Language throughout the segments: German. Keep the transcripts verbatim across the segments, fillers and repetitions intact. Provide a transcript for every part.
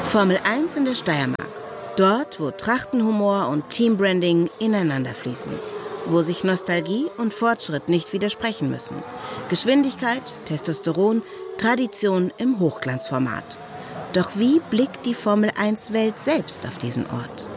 Formel eins in der Steiermark. Dort, wo Trachtenhumor und Teambranding ineinander fließen. Wo sich Nostalgie und Fortschritt nicht widersprechen müssen. Geschwindigkeit, Testosteron, Tradition im Hochglanzformat. Doch wie blickt die Formel eins Welt selbst auf diesen Ort?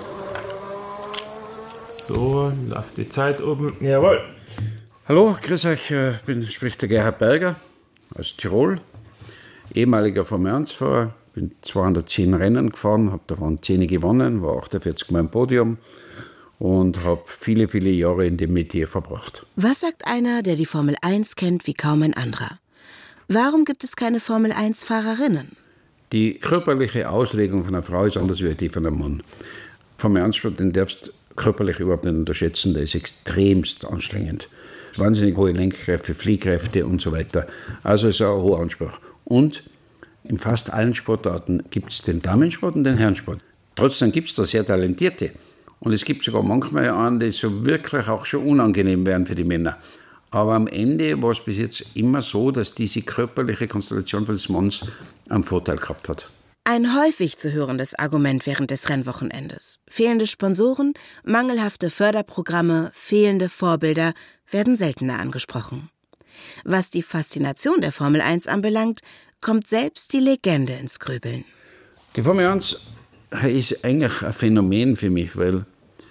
So, läuft die Zeit oben. Jawohl. Hallo, grüß euch, ich bin, spricht der Gerhard Berger aus Tirol, ehemaliger Formel eins Fahrer. Bin zweihundertzehn Rennen gefahren, habe davon zehn gewonnen, war achtundvierzig Mal im Podium und habe viele, viele Jahre in dem Metier verbracht. Was sagt einer, der die Formel eins kennt wie kaum ein anderer? Warum gibt es keine Formel eins Fahrerinnen? Die körperliche Auslegung von einer Frau ist anders als die von einem Mann. Formel eins Sport, den darfst du körperlich überhaupt nicht unterschätzen, der ist extremst anstrengend. Wahnsinnig hohe Lenkkräfte, Fliehkräfte und so weiter. Also ist ein hoher Anspruch. Und in fast allen Sportarten gibt es den Damensport und den Herrensport. Trotzdem gibt es da sehr Talentierte. Und es gibt sogar manchmal einen, die so wirklich auch schon unangenehm werden für die Männer. Aber am Ende war es bis jetzt immer so, dass diese körperliche Konstellation des Manns einen Vorteil gehabt hat. Ein häufig zu hörendes Argument während des Rennwochenendes. Fehlende Sponsoren, mangelhafte Förderprogramme, fehlende Vorbilder werden seltener angesprochen. Was die Faszination der Formel eins anbelangt, kommt selbst die Legende ins Grübeln. Die Formel eins ist eigentlich ein Phänomen für mich, weil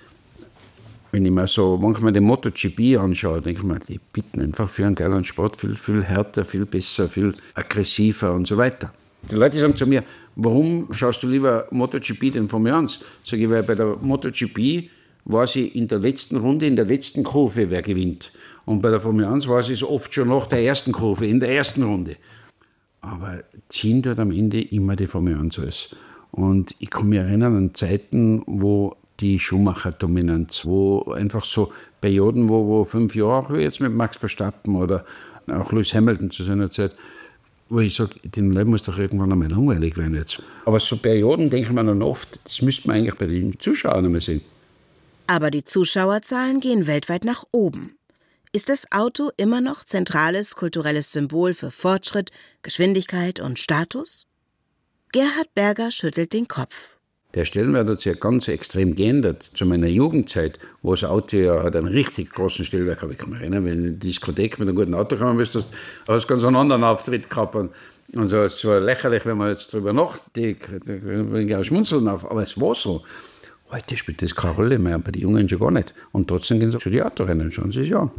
wenn ich mir so manchmal den MotoGP anschaue, denke ich mir, die bieten einfach für einen geilen Sport viel, viel härter, viel besser, viel aggressiver und so weiter. Die Leute sagen zu mir, warum schaust du lieber MotoGP denn Formel eins? Sag ich, weil bei der MotoGP weiß ich in der letzten Runde, in der letzten Kurve, wer gewinnt. Und bei der Formel eins weiß ich es oft schon nach der ersten Kurve, in der ersten Runde. Aber ziehen dort am Ende immer die Formel eins aus. Und ich kann mich erinnern an Zeiten, wo die Schumacher-Dominanz, wo einfach so Perioden, wo, wo fünf Jahre, auch wie jetzt mit Max Verstappen oder auch Lewis Hamilton zu seiner Zeit, wo ich sage, den Leuten muss doch irgendwann einmal langweilig werden jetzt. Aber so Perioden, denke ich mir dann oft, das müsste man eigentlich bei den Zuschauern einmal sehen. Aber die Zuschauerzahlen gehen weltweit nach oben. Ist das Auto immer noch zentrales kulturelles Symbol für Fortschritt, Geschwindigkeit und Status? Gerhard Berger schüttelt den Kopf. Der Stellenwert hat sich ja ganz extrem geändert. Zu meiner Jugendzeit, wo das Auto ja hat einen richtig großen Stellenwert gehabt. Ich kann mich erinnern, wenn du in die Diskothek mit einem guten Auto gekommen bist, hast du ganz einen anderen Auftritt gehabt. Und so, es war lächerlich, wenn man jetzt drüber nachdenkt, da bringe ich auch Schmunzeln auf. Aber es war so. Heute spielt das keine Rolle mehr, bei den Jungen schon gar nicht. Und trotzdem gehen sie schon die Autorennen, schauen Sie sich an.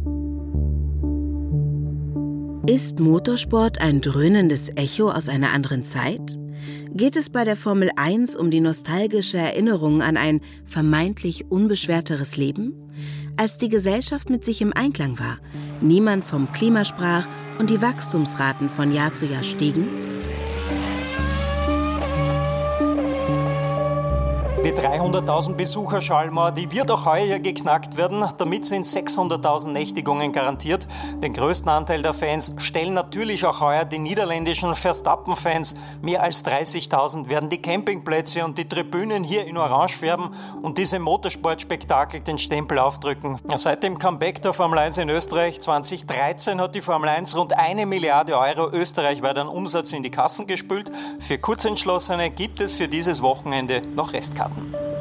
Ist Motorsport ein dröhnendes Echo aus einer anderen Zeit? Geht es bei der Formel eins um die nostalgische Erinnerung an ein vermeintlich unbeschwerteres Leben? Als die Gesellschaft mit sich im Einklang war, niemand vom Klima sprach und die Wachstumsraten von Jahr zu Jahr stiegen? Die dreihunderttausend Besucher Schallmauer, die wird auch heuer geknackt werden. Damit sind sechshunderttausend Nächtigungen garantiert. Den größten Anteil der Fans stellen natürlich auch heuer die niederländischen Verstappen-Fans. Mehr als dreißigtausend werden die Campingplätze und die Tribünen hier in Orange färben und diesem Motorsportspektakel den Stempel aufdrücken. Seit dem Comeback der Formel eins in Österreich zweitausenddreizehn hat die Formel eins rund eine Milliarde Euro österreichweit an Umsatz in die Kassen gespült. Für Kurzentschlossene gibt es für dieses Wochenende noch Restkarten.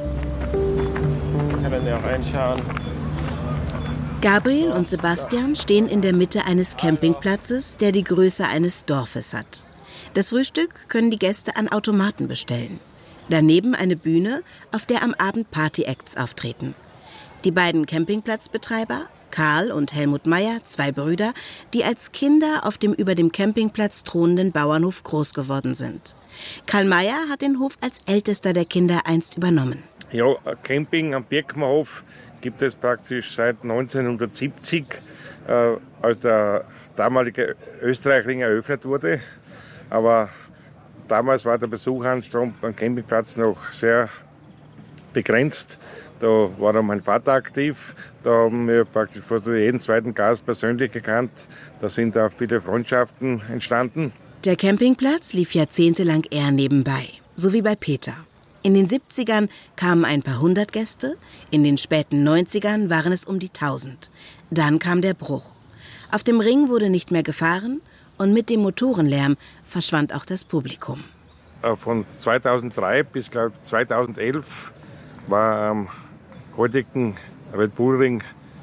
Können wir auch reinschauen. Gabriel und Sebastian stehen in der Mitte eines Campingplatzes, der die Größe eines Dorfes hat. Das Frühstück können die Gäste an Automaten bestellen. Daneben eine Bühne, auf der am Abend Party-Acts auftreten. Die beiden Campingplatzbetreiber, Karl und Helmut Meyer, zwei Brüder, die als Kinder auf dem über dem Campingplatz thronenden Bauernhof groß geworden sind. Karl Meyer hat den Hof als ältester der Kinder einst übernommen. Ja, Camping am Birkenhof gibt es praktisch seit neunzehnhundertsiebzig, äh, als der damalige Österreichring eröffnet wurde. Aber damals war der Besucheranstrom am Campingplatz noch sehr begrenzt. Da war dann mein Vater aktiv, da haben wir praktisch fast jeden zweiten Gast persönlich gekannt. Da sind auch viele Freundschaften entstanden. Der Campingplatz lief jahrzehntelang eher nebenbei, so wie bei Peter. In den siebzigern kamen ein paar hundert Gäste, in den späten neunzigern waren es um die tausend. Dann kam der Bruch. Auf dem Ring wurde nicht mehr gefahren und mit dem Motorenlärm verschwand auch das Publikum. Von zweitausenddrei bis glaub, zweitausendelf war am heutigen Red Bull Ring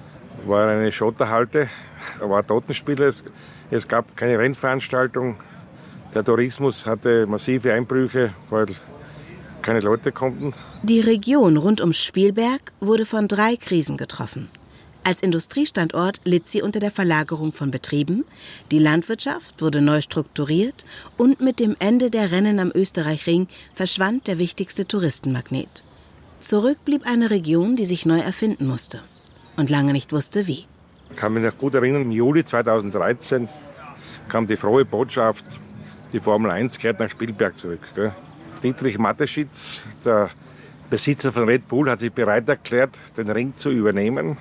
war eine Schotterhalte, war Totenspiele. Es, es gab keine Rennveranstaltung. Der Tourismus hatte massive Einbrüche, weil keine Leute konnten. Die Region rund um Spielberg wurde von drei Krisen getroffen. Als Industriestandort litt sie unter der Verlagerung von Betrieben, die Landwirtschaft wurde neu strukturiert und mit dem Ende der Rennen am Österreichring verschwand der wichtigste Touristenmagnet. Zurück blieb eine Region, die sich neu erfinden musste und lange nicht wusste, wie. Ich kann mich noch gut erinnern, im Juli zweitausenddreizehn kam die frohe Botschaft, die Formel eins kehrt nach Spielberg zurück. Gell? Dietrich Mateschitz, der Besitzer von Red Bull, hat sich bereit erklärt, den Ring zu übernehmen.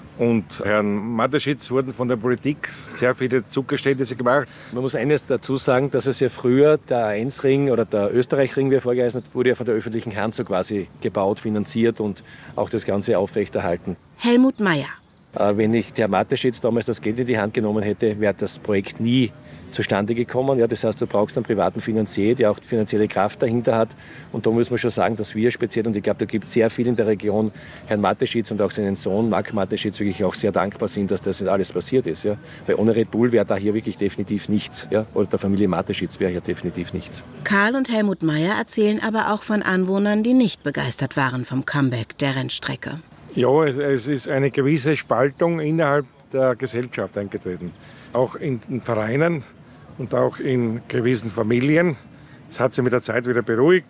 Und Herrn Mateschitz wurden von der Politik sehr viele Zugeständnisse gemacht. Man muss eines dazu sagen, dass es ja früher der A eins Ring oder der Österreich-Ring, wie er vorgeheißen hat, wurde ja von der öffentlichen Hand so quasi gebaut, finanziert und auch das Ganze aufrechterhalten. Helmut Meyer. Äh, wenn nicht Herr Mateschitz damals das Geld in die Hand genommen hätte, wäre das Projekt nie zustande gekommen. Ja, das heißt, du brauchst einen privaten Finanzier, der auch die finanzielle Kraft dahinter hat. Und da muss man schon sagen, dass wir speziell, und ich glaube, da gibt es sehr viel in der Region, Herrn Mateschitz und auch seinen Sohn Marc Mateschitz wirklich auch sehr dankbar sind, dass das alles passiert ist. Ja. Weil ohne Red Bull wäre da hier wirklich definitiv nichts. Ja. Oder der Familie Mateschitz wäre hier definitiv nichts. Karl und Helmut Meyer erzählen aber auch von Anwohnern, die nicht begeistert waren vom Comeback der Rennstrecke. Ja, es, es ist eine gewisse Spaltung innerhalb der Gesellschaft eingetreten. Auch in den Vereinen und auch in gewissen Familien. Es hat sich mit der Zeit wieder beruhigt,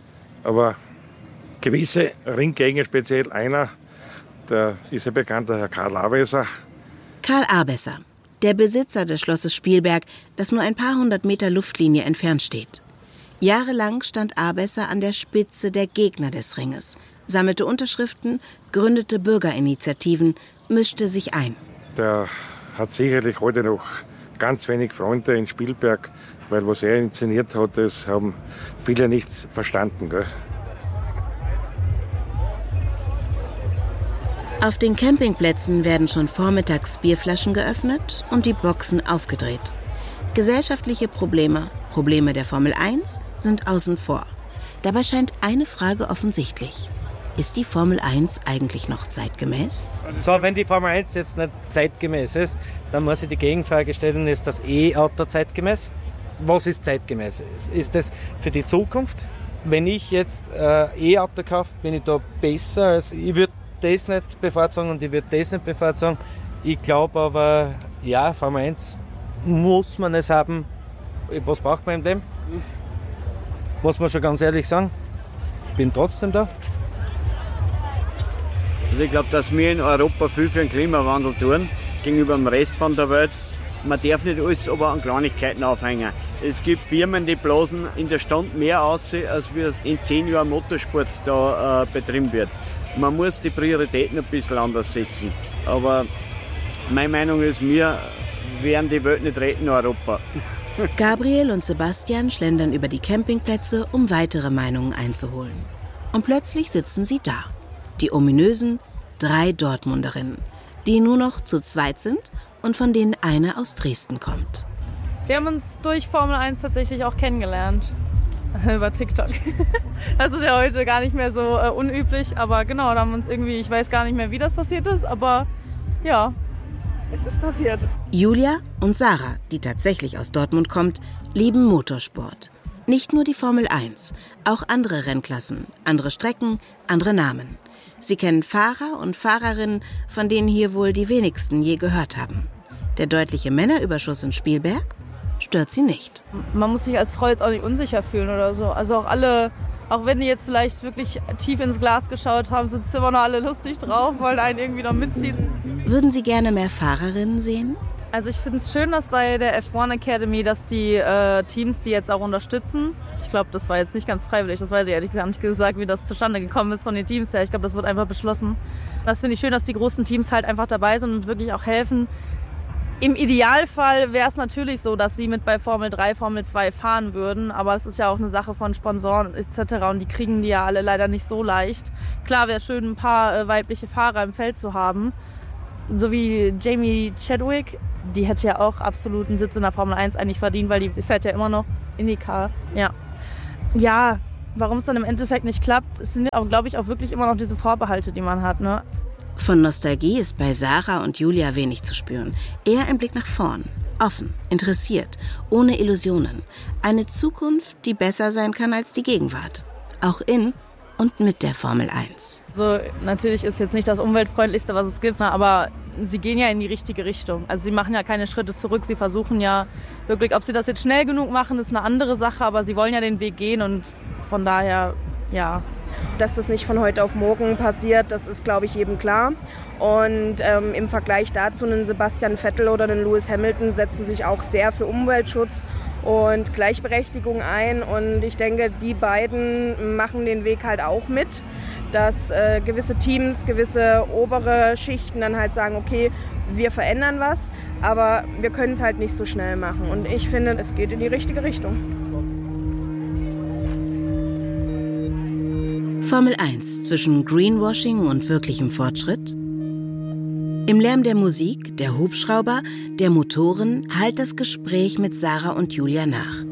aber gewisse Ringgegner, speziell einer, der ist ja bekannt, der Herr Karl Abesser. Karl Abesser, der Besitzer des Schlosses Spielberg, das nur ein paar hundert Meter Luftlinie entfernt steht. Jahrelang stand Abesser an der Spitze der Gegner des Ringes, sammelte Unterschriften, gründete Bürgerinitiativen, mischte sich ein. Der hat sicherlich heute noch ganz wenig Freunde in Spielberg, weil was er inszeniert hat, das haben viele nicht verstanden. Gell? Auf den Campingplätzen werden schon vormittags Bierflaschen geöffnet und die Boxen aufgedreht. Gesellschaftliche Probleme, Probleme der Formel eins, sind außen vor. Dabei scheint eine Frage offensichtlich. Ist die Formel eins eigentlich noch zeitgemäß? So, wenn die Formel eins jetzt nicht zeitgemäß ist, dann muss ich die Gegenfrage stellen, ist das E-Auto zeitgemäß? Was ist zeitgemäß? Ist das für die Zukunft? Wenn ich jetzt äh, E-Auto kaufe, bin ich da besser. Also ich würde das nicht bevorzugen und ich würde das nicht bevorzugen. Ich glaube aber, ja, Formel eins muss man es haben. Was braucht man im Leben? Muss man schon ganz ehrlich sagen. Ich bin trotzdem da. Also ich glaube, dass wir in Europa viel für den Klimawandel tun, gegenüber dem Rest von der Welt. Man darf nicht alles aber an Kleinigkeiten aufhängen. Es gibt Firmen, die blasen in der Stunde mehr aus, als wir in zehn Jahren Motorsport da äh, betrieben wird. Man muss die Prioritäten ein bisschen anders setzen. Aber meine Meinung ist, wir werden die Welt nicht retten in Europa. Gabriel und Sebastian schlendern über die Campingplätze, um weitere Meinungen einzuholen. Und plötzlich sitzen sie da. Die ominösen drei Dortmunderinnen, die nur noch zu zweit sind und von denen eine aus Dresden kommt. Wir haben uns durch Formel eins tatsächlich auch kennengelernt. Über TikTok. Das ist ja heute gar nicht mehr so äh, unüblich, aber genau, da haben wir uns irgendwie, ich weiß gar nicht mehr, wie das passiert ist, aber ja, es ist passiert. Julia und Sarah, die tatsächlich aus Dortmund kommt, lieben Motorsport. Nicht nur die Formel eins, auch andere Rennklassen, andere Strecken, andere Namen. Sie kennen Fahrer und Fahrerinnen, von denen hier wohl die wenigsten je gehört haben. Der deutliche Männerüberschuss in Spielberg stört sie nicht. Man muss sich als Frau jetzt auch nicht unsicher fühlen oder so. Also auch alle, auch wenn die jetzt vielleicht wirklich tief ins Glas geschaut haben, sind immer noch alle lustig drauf, wollen einen irgendwie noch mitziehen. Würden Sie gerne mehr Fahrerinnen sehen? Also ich finde es schön, dass bei der F eins Academy, dass die äh, Teams die jetzt auch unterstützen. Ich glaube, das war jetzt nicht ganz freiwillig, das weiß ich ehrlich gesagt nicht gesagt, wie das zustande gekommen ist von den Teams her. Ich glaube, das wird einfach beschlossen. Das finde ich schön, dass die großen Teams halt einfach dabei sind und wirklich auch helfen. Im Idealfall wäre es natürlich so, dass sie mit bei Formel drei, Formel zwei fahren würden, aber es ist ja auch eine Sache von Sponsoren et cetera und die kriegen die ja alle leider nicht so leicht. Klar wäre es schön, ein paar äh, weibliche Fahrer im Feld zu haben, so wie Jamie Chadwick. Die hätte ja auch absolut einen Sitz in der Formel eins eigentlich verdient, weil die, sie fährt ja immer noch IndyCar. Ja. ja, warum es dann im Endeffekt nicht klappt, es sind auch, glaube ich, auch wirklich immer noch diese Vorbehalte, die man hat, ne? Von Nostalgie ist bei Sarah und Julia wenig zu spüren. Eher ein Blick nach vorn. Offen, interessiert, ohne Illusionen. Eine Zukunft, die besser sein kann als die Gegenwart. Auch in und mit der Formel eins. So, natürlich ist jetzt nicht das umweltfreundlichste, was es gibt, aber sie gehen ja in die richtige Richtung. Also sie machen ja keine Schritte zurück, sie versuchen ja wirklich, ob sie das jetzt schnell genug machen, ist eine andere Sache, aber sie wollen ja den Weg gehen und von daher, ja. Dass das nicht von heute auf morgen passiert, das ist, glaube ich, jedem klar. Und ähm, im Vergleich dazu, einen Sebastian Vettel oder einen Lewis Hamilton setzen sich auch sehr für Umweltschutz und Gleichberechtigung ein. Und ich denke, die beiden machen den Weg halt auch mit, dass äh, gewisse Teams, gewisse obere Schichten dann halt sagen, okay, wir verändern was, aber wir können es halt nicht so schnell machen. Und ich finde, es geht in die richtige Richtung. Formel eins zwischen Greenwashing und wirklichem Fortschritt? Im Lärm der Musik, der Hubschrauber, der Motoren hallt das Gespräch mit Sarah und Julia nach.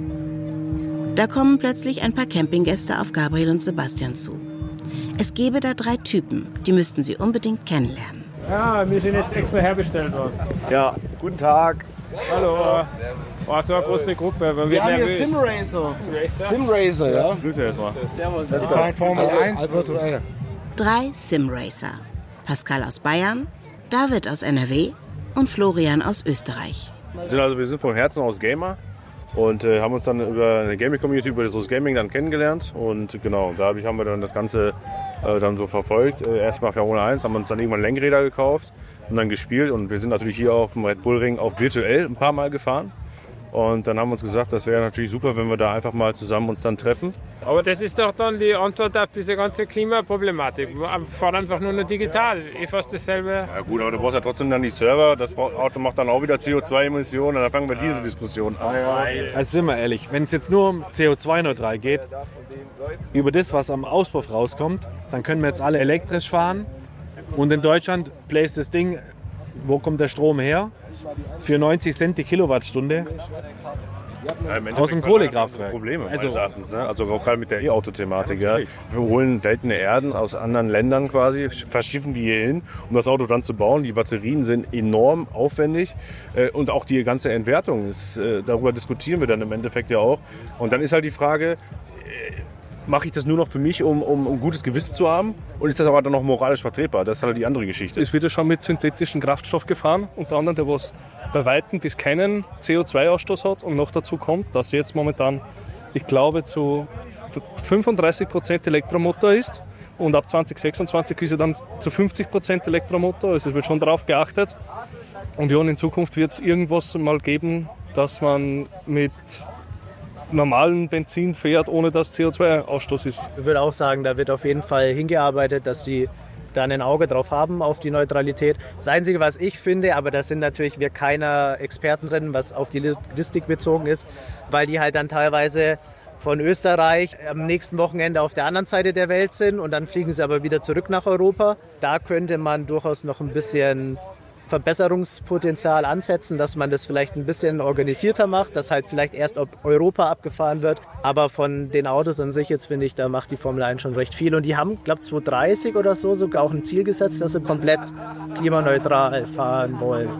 Da kommen plötzlich ein paar Campinggäste auf Gabriel und Sebastian zu. Es gäbe da drei Typen, die müssten sie unbedingt kennenlernen. Ja, wir sind jetzt extra herbestellt worden. Ja, guten Tag. Hallo. Oh, so eine große Gruppe. Wir, wir haben hier Simracer. Simracer, ja. Grüße erstmal. Servus. Das ist das Formel eins virtuell. Drei Simracer. Pascal aus Bayern, David aus N R W und Florian aus Österreich. Wir sind, also, wir sind vom Herzen aus Gamer und äh, haben uns dann über eine Gaming-Community, über das Gaming dann kennengelernt. Und genau, dadurch haben wir dann das Ganze äh, dann so verfolgt. Äh, Erstmal Formel eins, haben uns dann irgendwann Lenkräder gekauft und dann gespielt. Und wir sind natürlich hier auf dem Red Bull Ring auch virtuell ein paar Mal gefahren. Und dann haben wir uns gesagt, das wäre natürlich super, wenn wir da einfach mal zusammen uns dann treffen. Aber das ist doch dann die Antwort auf diese ganze Klimaproblematik. Wir fahren einfach nur noch digital, eh fast dasselbe. Ja gut, aber du brauchst ja trotzdem dann die Server, das Auto macht dann auch wieder C O zwei Emissionen, dann fangen wir diese Diskussion an. Also sind wir ehrlich, wenn es jetzt nur um C O zwei neutral geht, über das, was am Auspuff rauskommt, dann können wir jetzt alle elektrisch fahren. Und in Deutschland bläst das Ding, wo kommt der Strom her? Für neunzig Cent die Kilowattstunde. Ja, aus dem Kohlekraftwerk. Probleme also, meines Erachtens, ne? Also auch gerade mit der E-Auto-Thematik. Ja. Wir holen seltene Erden aus anderen Ländern quasi, verschiffen die hier hin, um das Auto dann zu bauen. Die Batterien sind enorm aufwendig äh, und auch die ganze Entwertung ist, äh, darüber diskutieren wir dann im Endeffekt ja auch. Und dann ist halt die Frage, äh, mache ich das nur noch für mich, um, um ein gutes Gewissen zu haben? Und ist das aber dann noch moralisch vertretbar? Das ist halt die andere Geschichte. Es wird ja schon mit synthetischen Kraftstoff gefahren, unter anderem der was bei Weitem bis keinen C O zwei Ausstoß hat. Und noch dazu kommt, dass jetzt momentan, ich glaube, zu fünfunddreißig Prozent Elektromotor ist. Und ab zwanzig sechsundzwanzig ist er dann zu fünfzig Prozent Elektromotor. Also es wird schon darauf geachtet. Und ja, und in Zukunft wird es irgendwas mal geben, dass man mit normalen Benzin fährt, ohne dass C O zwei Ausstoß ist. Ich würde auch sagen, da wird auf jeden Fall hingearbeitet, dass die da ein Auge drauf haben, auf die Neutralität. Das Einzige, was ich finde, aber das sind natürlich wir keine Experten drin, was auf die Logistik bezogen ist, weil die halt dann teilweise von Österreich am nächsten Wochenende auf der anderen Seite der Welt sind und dann fliegen sie aber wieder zurück nach Europa. Da könnte man durchaus noch ein bisschen Verbesserungspotenzial ansetzen, dass man das vielleicht ein bisschen organisierter macht, dass halt vielleicht erst ob Europa abgefahren wird. Aber von den Autos an sich jetzt finde ich, da macht die Formel eins schon recht viel. Und die haben, glaube ich, zwanzig dreißig oder so sogar auch ein Ziel gesetzt, dass sie komplett klimaneutral fahren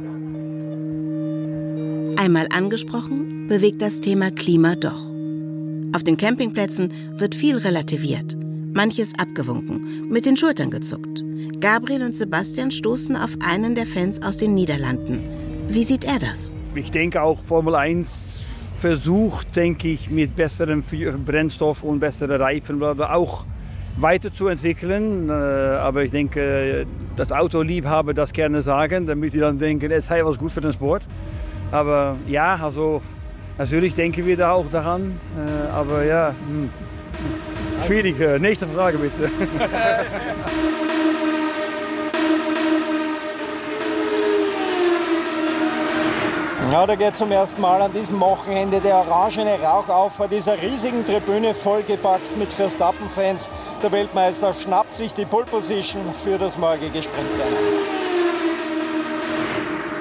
wollen. Einmal angesprochen, bewegt das Thema Klima doch. Auf den Campingplätzen wird viel relativiert, manches abgewunken, mit den Schultern gezuckt. Gabriel und Sebastian stoßen auf einen der Fans aus den Niederlanden. Wie sieht er das? Ich denke auch Formel eins versucht, denke ich, mit besserem Brennstoff und besseren Reifen auch weiterzuentwickeln. Aber ich denke, das Autoliebhaber das gerne sagen, damit die dann denken, es sei was gut für den Sport. Aber ja, also natürlich denken wir da auch daran. Aber ja, hm. schwierig. Nächste Frage bitte. Ja, da geht zum ersten Mal an diesem Wochenende der orangene Rauch auf vor dieser riesigen Tribüne, vollgepackt mit Verstappen-Fans. Der Weltmeister schnappt sich die Pole Position für das morgige Sprintrennen.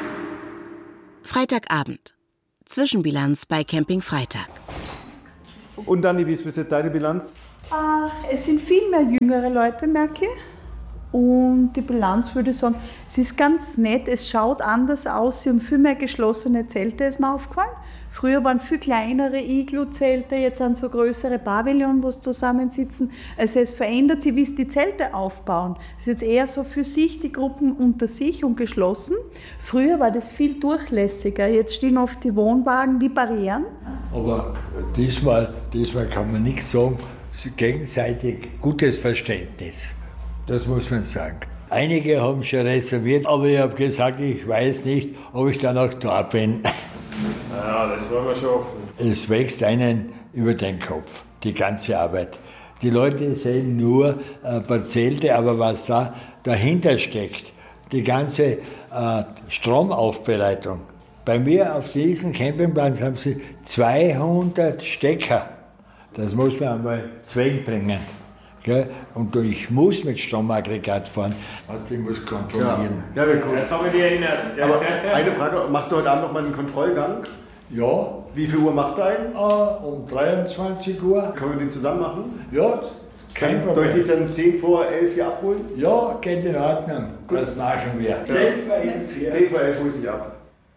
Freitagabend. Zwischenbilanz bei Camping Freitag. Und Dani, wie ist bis jetzt deine Bilanz? Äh, es sind viel mehr jüngere Leute, merke ich. Und die Bilanz würde ich sagen, es ist ganz nett, es schaut anders aus, sie haben viel mehr geschlossene Zelte, ist mir aufgefallen. Früher waren viel kleinere Iglu-Zelte, jetzt sind so größere Pavillon, wo sie zusammensitzen. Also es verändert sich, wie sie die Zelte aufbauen. Es ist jetzt eher so für sich, die Gruppen unter sich und geschlossen. Früher war das viel durchlässiger, jetzt stehen oft die Wohnwagen wie Barrieren. Aber diesmal, diesmal kann man nichts sagen, gegenseitig gutes Verständnis. Das muss man sagen. Einige haben schon reserviert, aber ich habe gesagt, ich weiß nicht, ob ich dann auch da bin. Ja, das wollen wir schon hoffen. Es wächst einen über den Kopf, die ganze Arbeit. Die Leute sehen nur ein paar Zelte, aber was da dahinter steckt, die ganze äh, Stromaufbereitung. Bei mir auf diesem Campingplatz haben sie zweihundert Stecker. Das muss man einmal zweckbringen. Gell? Und ich muss mit Stromaggregat fahren, also ich muss kontrollieren. Ja, ja, gut. Jetzt haben wir dich erinnert. Aber eine Frage, machst du heute Abend noch mal einen Kontrollgang? Ja. Wie viel Uhr machst du einen? Uh, um dreiundzwanzig Uhr. Können wir den zusammen machen? Ja, kein Problem. Soll ich dich dann zehn vor elf hier abholen? Ja, geht in Ordnung. Gut. Das machen wir. zehn vor elf. zehn vor elf hol ich dich ab.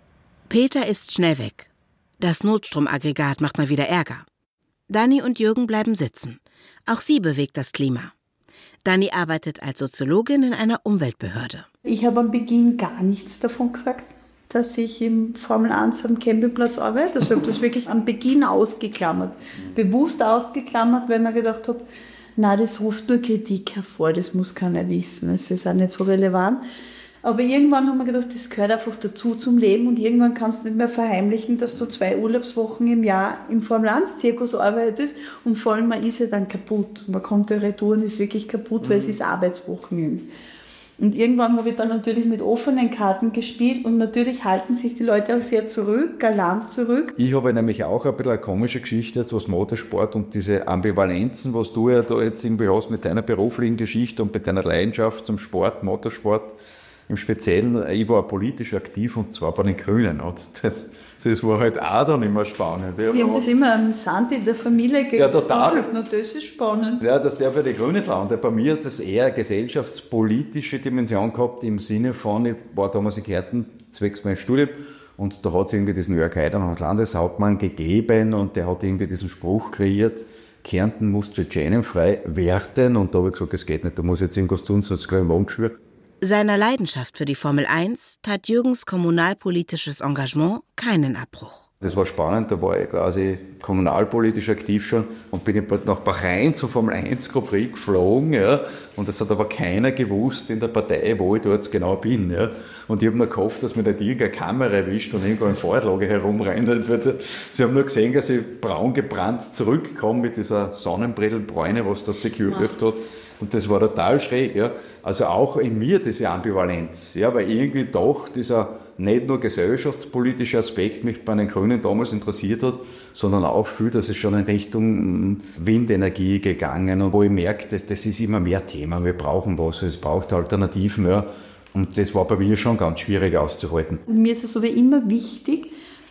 Peter ist schnell weg. Das Notstromaggregat macht mal wieder Ärger. Dani und Jürgen bleiben sitzen. Auch sie bewegt das Klima. Dani arbeitet als Soziologin in einer Umweltbehörde. Ich habe am Beginn gar nichts davon gesagt, dass ich im Formel eins am Campingplatz arbeite. Also ich habe das wirklich am Beginn ausgeklammert. Bewusst ausgeklammert, weil ich mir gedacht habe, na, das ruft nur Kritik hervor, das muss keiner wissen, es ist auch nicht so relevant. Aber irgendwann haben wir gedacht, das gehört einfach dazu zum Leben und irgendwann kannst du nicht mehr verheimlichen, dass du zwei Urlaubswochen im Jahr im Formel eins Zirkus arbeitest und vor allem man ist ja dann kaputt. Man kommt ja retour und ist wirklich kaputt, mhm. weil es ist Arbeitswochenende. Und irgendwann habe ich dann natürlich mit offenen Karten gespielt und natürlich halten sich die Leute auch sehr zurück, galant zurück. Ich habe nämlich auch ein bisschen eine komische Geschichte, was Motorsport und diese Ambivalenzen, was du ja da jetzt irgendwie hast mit deiner beruflichen Geschichte und mit deiner Leidenschaft zum Sport, Motorsport. Im Speziellen, ich war politisch aktiv und zwar bei den Grünen. Und das, das war halt auch dann immer spannend. Wir haben das immer amüsant in der Familie ja, das, das ist spannend. Ja, dass der bei den Grünen landet. Bei mir hat das eher eine gesellschaftspolitische Dimension gehabt, im Sinne von, ich war damals in Kärnten, zwecks meinem Studium, und da hat es irgendwie diesen Jörg Haider als Landeshauptmann gegeben und der hat irgendwie diesen Spruch kreiert, Kärnten muss tschetschenenfrei werden, und da habe ich gesagt, es geht nicht, da muss jetzt irgendwas tun, sonst gleich im Mond geschwört. Seiner Leidenschaft für die Formel eins tat Jürgens kommunalpolitisches Engagement keinen Abbruch. Das war spannend, da war ich quasi kommunalpolitisch aktiv schon und bin nach Bahrain zur Formel eins Grand Prix geflogen. Ja. Und das hat aber keiner gewusst in der Partei, wo ich dort genau bin. Ja. Und ich habe nur gehofft, dass mir nicht irgendeine Kamera erwischt und irgendwo im Fahrradlager herumrennt. Sie haben nur gesehen, dass ich braun gebrannt zurückkomme mit dieser Sonnenbrillenbräune, was das Security ja. hat. Und das war total schräg. Ja. Also auch in mir diese Ambivalenz, ja, weil irgendwie doch dieser nicht nur gesellschaftspolitische Aspekt mich bei den Grünen damals interessiert hat, sondern auch viel, dass es schon in Richtung Windenergie gegangen und wo ich merke, das, das ist immer mehr Thema, wir brauchen was, es braucht Alternativen. Ja. Und das war bei mir schon ganz schwierig auszuhalten. Und mir ist es so wie immer wichtig,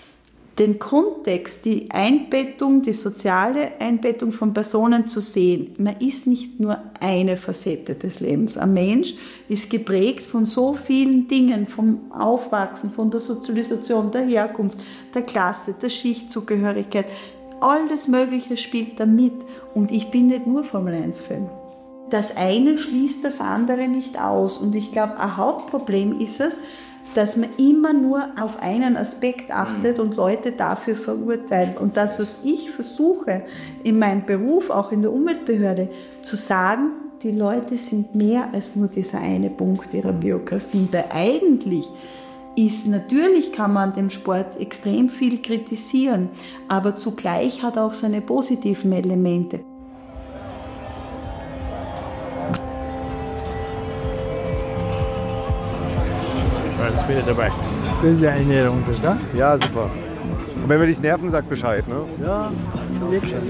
den Kontext, die Einbettung, die soziale Einbettung von Personen zu sehen. Man ist nicht nur eine Facette des Lebens. Ein Mensch ist geprägt von so vielen Dingen, vom Aufwachsen, von der Sozialisation, der Herkunft, der Klasse, der Schichtzugehörigkeit. Alles Mögliche spielt da mit. Und ich bin nicht nur Formel eins Fan. Das eine schließt das andere nicht aus. Und ich glaube, ein Hauptproblem ist es, dass man immer nur auf einen Aspekt achtet und Leute dafür verurteilt. Und das, was ich versuche in meinem Beruf, auch in der Umweltbehörde, zu sagen, die Leute sind mehr als nur dieser eine Punkt ihrer Biografie. Weil eigentlich ist, natürlich kann man den Sport extrem viel kritisieren, aber zugleich hat er auch seine positiven Elemente. Jetzt bin ich dabei. Bin ja eine Runde, ne? Ja, super. Und wenn wir dich nerven, sag Bescheid, ne? Ja, liegt schon.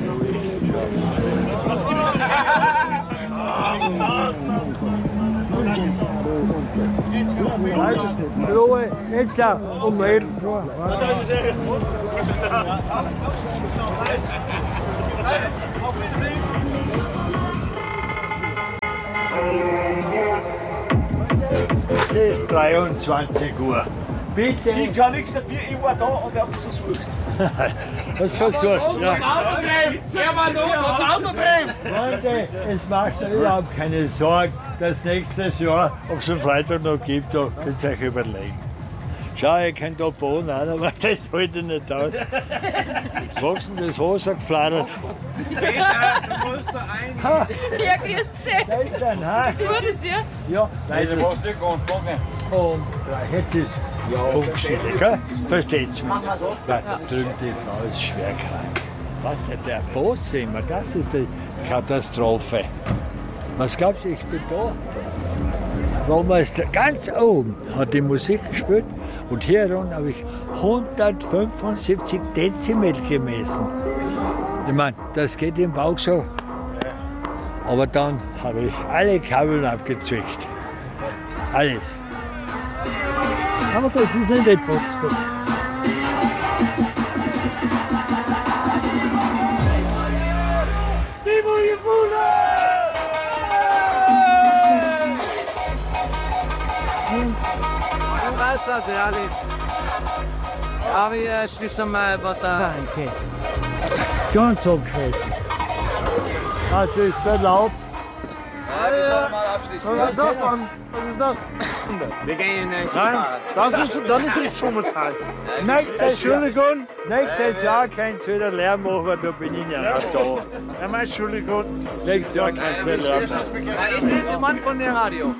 Ruhe, jetzt da, umher. Es ist dreiundzwanzig Uhr. Bitte. Ich kann nichts dafür, ich war da und hab's versucht. Was versucht? Ja. Er war da und hat Auto drin. Freunde, es macht euch überhaupt keine Sorgen. Das nächste Jahr, ob es einen Freitag noch gibt, da könnt ihr euch überlegen. Schau, ihr könnt da bauen, aber das halte ich nicht aus. Was denn das Wasser gefladert? Ja, grüß dich. Da ist ein, ha? Gute dir. Ja, Leute. Und jetzt ist Funkstille, gell? Versteht's mich? Weil da drüben die Frau ist schwer krank. Was denn der Boss immer? Das ist die Katastrophe. Was glaubst du, ich bin da? Damals ganz oben hat die Musik gespielt und hier unten habe ich hundertfünfundsiebzig Dezibel gemessen. Ich meine, das geht im Bauch so. Aber dann habe ich alle Kabel abgezwickt. Alles. Aber das ist in der Box. Wasser, ehrlich. Aber ich schließe mal Wasser. Danke. Ganz okay. Ah, das ist so laut. Ja, wir sollen mal abschließen. Was ist das, Mann? Was ist das? Wir gehen nicht. Nein, das ist, dann ist es Schummelzeit. Nächstes Jahr, Entschuldigung, nächstes Jahr könnt ihr wieder Lärm machen, da bin ich ja noch da. Ja, meine Entschuldigung. Nächstes Jahr könnt ihr wieder Lärm machen. Da ist dieser Mann von dem Radio.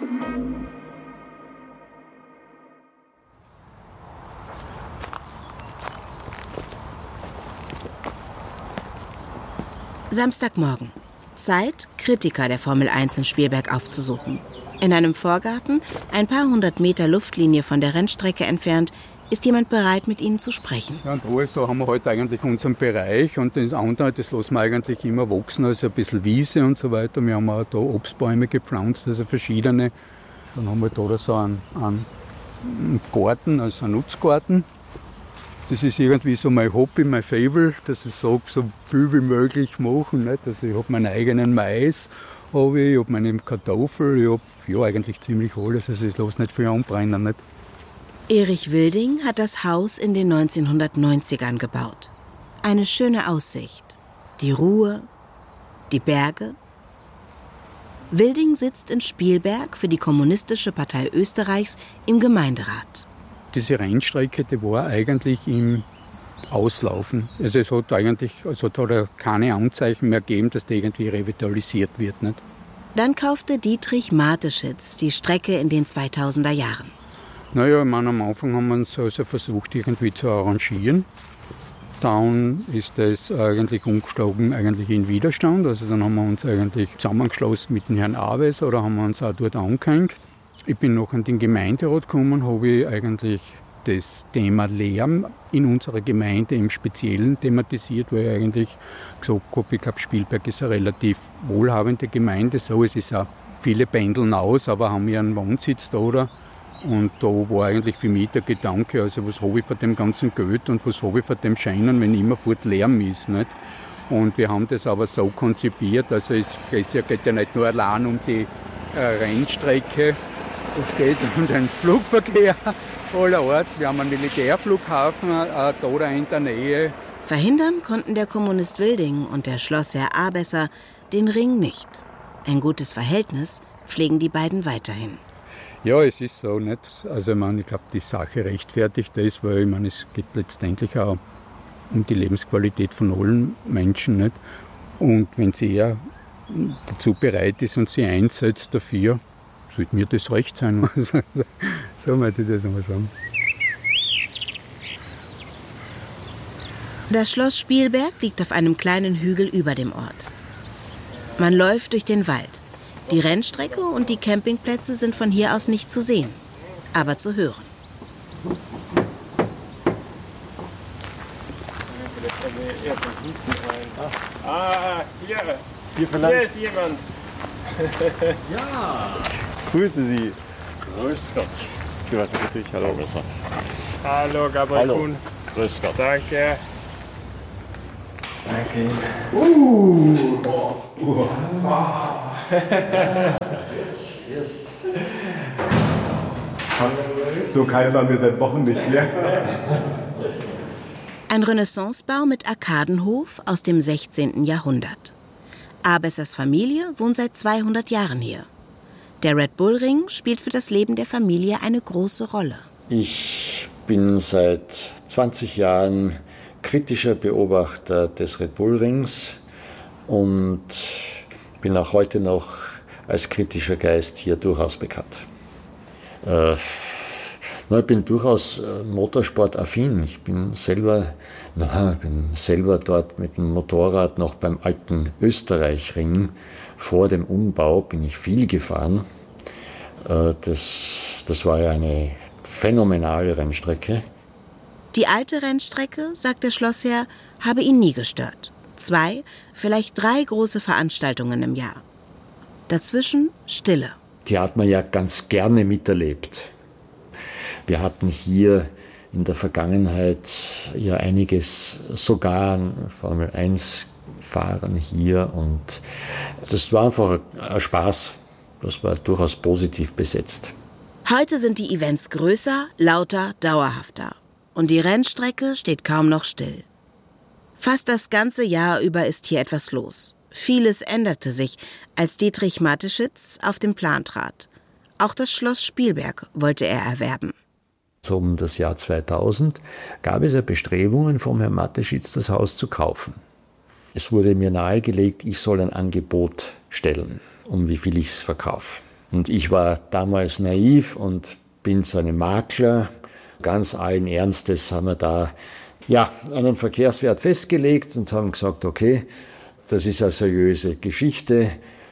Samstagmorgen. Zeit, Kritiker der Formel eins in Spielberg aufzusuchen. In einem Vorgarten, ein paar hundert Meter Luftlinie von der Rennstrecke entfernt, ist jemand bereit, mit ihnen zu sprechen. Ja, und alles, da haben wir heute halt eigentlich unseren Bereich und das andere, das lassen wir eigentlich immer wachsen, also ein bisschen Wiese und so weiter. Wir haben auch da Obstbäume gepflanzt, also verschiedene. Dann haben wir da so einen, einen Garten, also einen Nutzgarten. Das ist irgendwie so mein Hobby, mein Faible, dass ich sage, so viel wie möglich machen. Nicht? Also ich habe meinen eigenen Mais, habe ich, ich habe meine Kartoffeln, ich habe ja, eigentlich ziemlich alles, also ich lasse nicht viel anbrennen. Nicht? Erich Wilding hat das Haus in den neunzehnhundertneunzigern gebaut. Eine schöne Aussicht, die Ruhe, die Berge. Wilding sitzt in Spielberg für die Kommunistische Partei Österreichs im Gemeinderat. Diese Rennstrecke, die war eigentlich im Auslaufen. Also es hat eigentlich also hat er keine Anzeichen mehr gegeben, dass die irgendwie revitalisiert wird. Nicht? Dann kaufte Dietrich Mateschitz die Strecke in den zweitausender Jahren. Naja, ich meine, am Anfang haben wir uns also versucht, irgendwie zu arrangieren. Dann ist das eigentlich umgeschlagen eigentlich in Widerstand. Also dann haben wir uns eigentlich zusammengeschlossen mit dem Herrn Aves oder haben wir uns auch dort angehängt. Ich bin noch in den Gemeinderat gekommen, habe ich eigentlich das Thema Lärm in unserer Gemeinde im Speziellen thematisiert, weil ich eigentlich gesagt habe, ich glaube, Spielberg ist eine relativ wohlhabende Gemeinde. So, es ist auch viele pendeln aus, aber haben ja einen Wohnsitz da, oder? Und da war eigentlich für mich der Gedanke, also was habe ich von dem ganzen Geld und was habe ich von dem Scheinen, wenn immerfort Lärm ist. Nicht? Und wir haben das aber so konzipiert, also es geht ja nicht nur allein um die äh, Rennstrecke, da steht und ein Flugverkehr allerorts. Wir haben einen Militärflughafen äh, da in der Nähe. Verhindern konnten der Kommunist Wilding und der Schlossherr Abesser den Ring nicht. Ein gutes Verhältnis pflegen die beiden weiterhin. Ja, es ist so nicht. Also ich, meine, ich glaube, die Sache rechtfertigt das, weil ich meine, es geht letztendlich auch um die Lebensqualität von allen Menschen. Nicht? Und wenn sie eher dazu bereit ist und sie einsetzt dafür, sollte mir das recht sein. So möchte ich das einmal sagen. Das Schloss Spielberg liegt auf einem kleinen Hügel über dem Ort. Man läuft durch den Wald. Die Rennstrecke und die Campingplätze sind von hier aus nicht zu sehen, aber zu hören. Ah, hier. Hier, hier ist jemand. Ja. Grüße Sie. Grüß Gott. Sebastian Friedrich, hallo. Besser. Hallo, Gabriel Hallo. Kuhn. Grüß Gott. Danke. Danke. Uh. Oh. Uh. Yes, yes. So kalt war mir seit Wochen nicht mehr. Ein Renaissancebau mit Arkadenhof aus dem sechzehnten Jahrhundert. Abessers Familie wohnt seit zweihundert Jahren hier. Der Red Bull Ring spielt für das Leben der Familie eine große Rolle. Ich bin seit zwanzig Jahren kritischer Beobachter des Red Bull Rings und bin auch heute noch als kritischer Geist hier durchaus bekannt. Äh, na, ich bin durchaus äh, motorsportaffin. Ich bin selber, na, bin selber dort mit dem Motorrad noch beim alten Österreich-Ring vor dem Umbau bin ich viel gefahren. Äh, das, das war ja eine phänomenale Rennstrecke. Die alte Rennstrecke, sagt der Schlossherr, habe ihn nie gestört. Zwei, vielleicht drei große Veranstaltungen im Jahr. Dazwischen Stille. Die hat man ja ganz gerne miterlebt. Wir hatten hier in der Vergangenheit ja einiges, sogar Formel eins fahren hier, und das war einfach ein Spaß. Das war durchaus positiv besetzt. Heute sind die Events größer, lauter, dauerhafter. Und die Rennstrecke steht kaum noch still. Fast das ganze Jahr über ist hier etwas los. Vieles änderte sich, als Dietrich Mateschitz auf den Plan trat. Auch das Schloss Spielberg wollte er erwerben. So um das Jahr zweitausend gab es ja Bestrebungen vom Herrn Mateschitz, das Haus zu kaufen. Es wurde mir nahegelegt, ich soll ein Angebot stellen, um wie viel ich es verkaufe. Und ich war damals naiv und bin zu einem Makler. Ganz allen Ernstes haben wir da ja, einen Verkehrswert festgelegt und haben gesagt, okay, das ist eine seriöse Geschichte.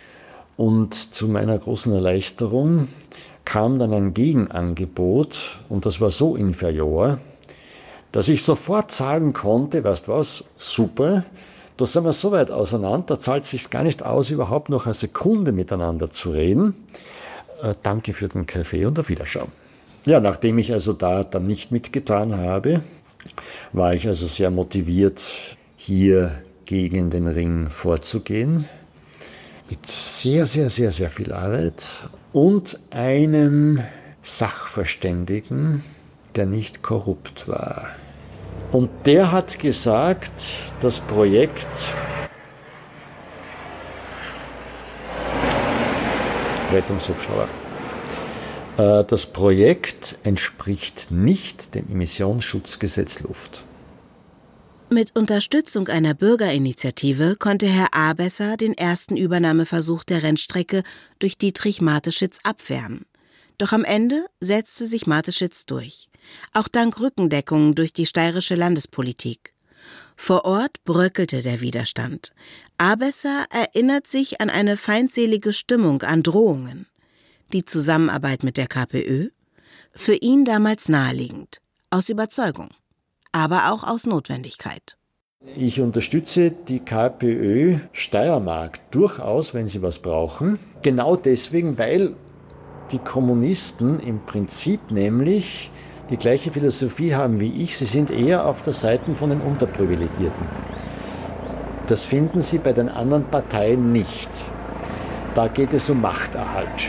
Und zu meiner großen Erleichterung kam dann ein Gegenangebot, und das war so inferior, dass ich sofort sagen konnte, weißt du was, super, da sind wir so weit auseinander, da zahlt es sich gar nicht aus, überhaupt noch eine Sekunde miteinander zu reden. Äh, danke für den Kaffee und auf Wiederschauen. Ja, nachdem ich also da dann nicht mitgetan habe, war ich also sehr motiviert, hier gegen den Ring vorzugehen. Mit sehr, sehr, sehr, sehr viel Arbeit und einem Sachverständigen, der nicht korrupt war. Und der hat gesagt, das Projekt Rettungshubschrauber. Das Projekt entspricht nicht dem Emissionsschutzgesetz Luft. Mit Unterstützung einer Bürgerinitiative konnte Herr Abesser den ersten Übernahmeversuch der Rennstrecke durch Dietrich Mateschitz abwehren. Doch am Ende setzte sich Mateschitz durch. Auch dank Rückendeckung durch die steirische Landespolitik. Vor Ort bröckelte der Widerstand. Abesser erinnert sich an eine feindselige Stimmung, an Drohungen. Die Zusammenarbeit mit der KPÖ? Für ihn damals naheliegend. Aus Überzeugung. Aber auch aus Notwendigkeit. Ich unterstütze die KPÖ Steiermark durchaus, wenn sie was brauchen. Genau deswegen, weil die Kommunisten im Prinzip nämlich die gleiche Philosophie haben wie ich. Sie sind eher auf der Seite von den Unterprivilegierten. Das finden sie bei den anderen Parteien nicht. Da geht es um Machterhalt.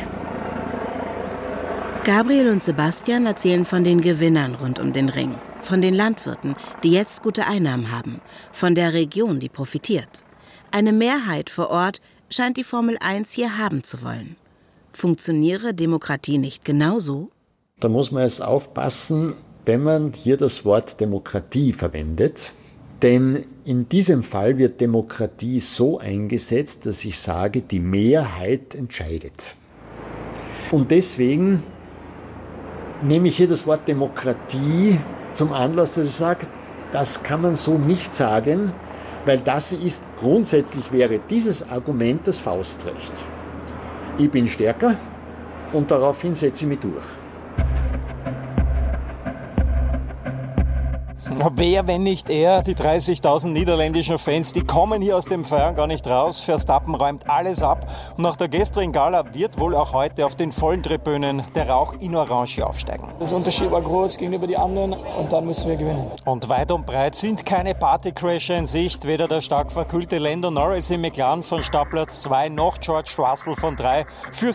Gabriel und Sebastian erzählen von den Gewinnern rund um den Ring. Von den Landwirten, die jetzt gute Einnahmen haben. Von der Region, die profitiert. Eine Mehrheit vor Ort scheint die Formel eins hier haben zu wollen. Funktioniere Demokratie nicht genauso? Da muss man jetzt aufpassen, wenn man hier das Wort Demokratie verwendet. Denn in diesem Fall wird Demokratie so eingesetzt, dass ich sage, die Mehrheit entscheidet. Und deswegen nehme ich hier das Wort Demokratie zum Anlass, dass ich sage, das kann man so nicht sagen, weil das ist, grundsätzlich wäre dieses Argument das Faustrecht. Ich bin stärker und daraufhin setze ich mich durch. Wer, wenn nicht er? Die dreißigtausend niederländischen Fans, die kommen hier aus dem Feiern gar nicht raus. Verstappen räumt alles ab. Und nach der gestrigen Gala wird wohl auch heute auf den vollen Tribünen der Rauch in Orange aufsteigen. Das Unterschied war groß gegenüber den anderen und dann müssen wir gewinnen. Und weit und breit sind keine Partycrasher in Sicht. Weder der stark verkühlte Lando Norris im McLaren von Startplatz zwei noch George Russell von drei. Für